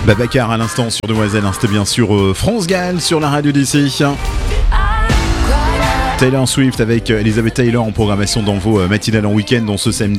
Babacar à l'instant sur Demoiselle, hein, c'était bien sûr France Gall sur la radio d'ici. Taylor Swift avec Elizabeth Taylor en programmation dans vos matinales en week-end, dont ce samedi